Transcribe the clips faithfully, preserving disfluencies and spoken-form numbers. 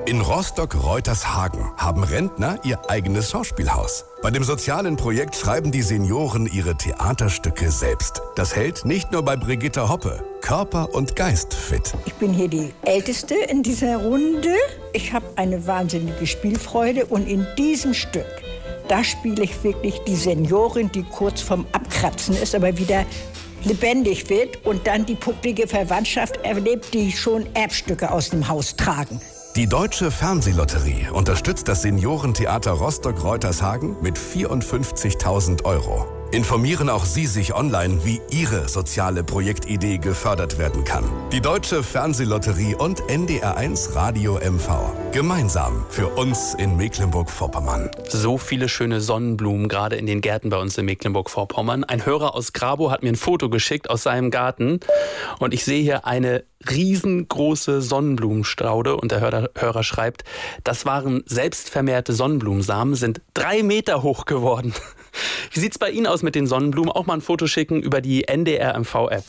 In Rostock-Reutershagen haben Rentner ihr eigenes Schauspielhaus. Bei dem sozialen Projekt schreiben die Senioren ihre Theaterstücke selbst. Das hält nicht nur bei Brigitte Hoppe Körper und Geist fit. Ich bin hier die Älteste in dieser Runde. Ich habe eine wahnsinnige Spielfreude und in diesem Stück, da spiele ich wirklich die Seniorin, die kurz vorm Abkratzen ist, aber wieder lebendig wird und dann die bucklige Verwandtschaft erlebt, die schon Erbstücke aus dem Haus tragen. Die Deutsche Fernsehlotterie unterstützt das Seniorentheater Rostock-Reutershagen mit vierundfünfzigtausend Euro. Informieren auch Sie sich online, wie Ihre soziale Projektidee gefördert werden kann. Die Deutsche Fernsehlotterie und N D R eins Radio M V. Gemeinsam für uns in Mecklenburg-Vorpommern. So viele schöne Sonnenblumen gerade in den Gärten bei uns in Mecklenburg-Vorpommern. Ein Hörer aus Grabow hat mir ein Foto geschickt aus seinem Garten. Und ich sehe hier eine riesengroße Sonnenblumenstraude. Und der Hörer, Hörer schreibt, das waren selbstvermehrte Sonnenblumensamen, sind drei Meter hoch geworden. Wie sieht's bei Ihnen aus mit den Sonnenblumen? Auch mal ein Foto schicken über die N D R M V-App.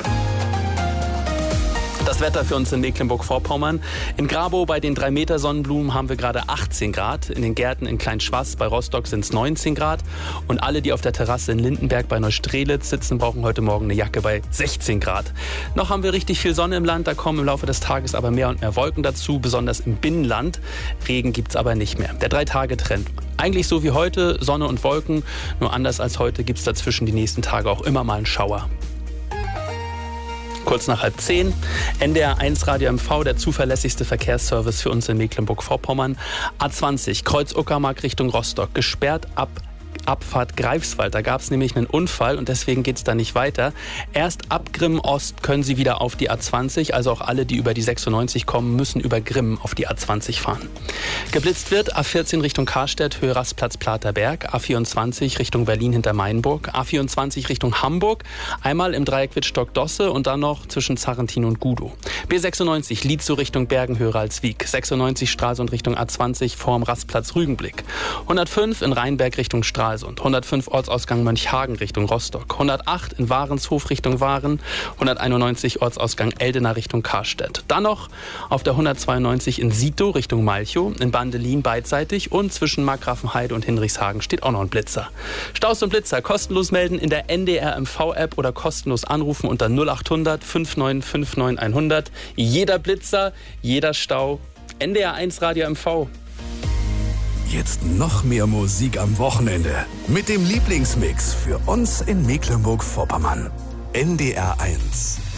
Das Wetter für uns in Mecklenburg-Vorpommern. In Grabow bei den drei Meter Sonnenblumen haben wir gerade achtzehn Grad. In den Gärten in Kleinschwaß bei Rostock sind es neunzehn Grad. Und alle, die auf der Terrasse in Lindenberg bei Neustrelitz sitzen, brauchen heute Morgen eine Jacke bei sechzehn Grad. Noch haben wir richtig viel Sonne im Land. Da kommen im Laufe des Tages aber mehr und mehr Wolken dazu, besonders im Binnenland. Regen gibt es aber nicht mehr. Der Drei-Tage-Trend. Eigentlich so wie heute, Sonne und Wolken. Nur anders als heute gibt es dazwischen die nächsten Tage auch immer mal einen Schauer. Kurz nach halb zehn, N D R eins Radio M V, der zuverlässigste Verkehrsservice für uns in Mecklenburg-Vorpommern. A zwanzig, Kreuz Uckermark Richtung Rostock, gesperrt ab Abfahrt Greifswald. Da gab es nämlich einen Unfall und deswegen geht es da nicht weiter. Erst ab Grimm Ost können Sie wieder auf die A zwanzig, also auch alle, die über die sechsundneunzig kommen, müssen über Grimm auf die A zwanzig fahren. Geblitzt wird A vierzehn Richtung Karstedt, Höhe Rastplatz Platerberg, A vierundzwanzig Richtung Berlin hinter Mainburg, A vierundzwanzig Richtung Hamburg, einmal im Dreieck Wittstock-Dosse und dann noch zwischen Zarrentin und Gudow. B sechsundneunzig Lietzow Richtung Bergen, Höhe Ralswiek, sechsundneunzig Stralsund Richtung A zwanzig vorm Rastplatz Rügenblick, hundertfünf in Rheinberg Richtung Stralsund, hundertfünf Ortsausgang Mönchhagen Richtung Rostock, hundertacht in Warenshof Richtung Waren, hunderteinundneunzig Ortsausgang Eldena Richtung Karstedt. Dann noch auf der hundertzweiundneunzig in Sito Richtung Malchow, in Bandelin beidseitig und zwischen Markgrafenheide und Hinrichshagen steht auch noch ein Blitzer. Staus und Blitzer kostenlos melden in der N D R M V-App oder kostenlos anrufen unter null achthundert fünfundneunzig neunundfünfzig hundert. Jeder Blitzer, jeder Stau. N D R eins Radio M V. Jetzt noch mehr Musik am Wochenende mit dem Lieblingsmix für uns in Mecklenburg-Vorpommern. N D R eins